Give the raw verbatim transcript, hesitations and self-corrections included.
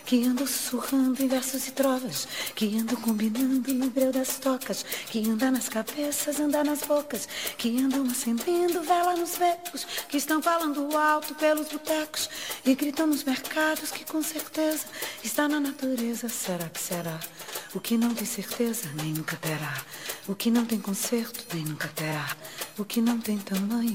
que andam sussurrando em versos e trovas, que andam combinando no breu das tocas, que anda nas cabeças, anda nas bocas, que andam acendendo vela nos becos, que estão falando alto pelos botecos e gritam nos mercados que com certeza está na natureza. Será que será? O que não tem certeza nem nunca terá, o que não tem conserto nem nunca terá, o que não tem tamanho